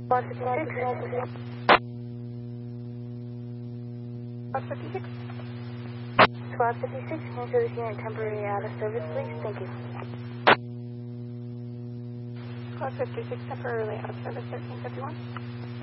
Squad 56. Squad 56. Squad 56, can you show this unit temporarily out of service, please? Thank you. Squad 56, temporarily out of service, 1351.